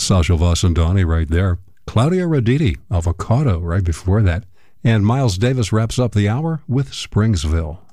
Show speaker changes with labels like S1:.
S1: Sasha Voss and Donnie right there. Claudia Raditi, Avocado right before that. And Miles Davis wraps up the hour with Springsville.